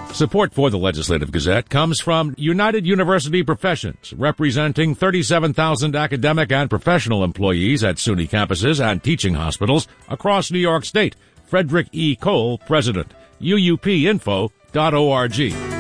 Support for the Legislative Gazette comes from United University Professions, representing 37,000 academic and professional employees at SUNY campuses and teaching hospitals across New York State. Frederick E. Cole, President. UUPinfo.org.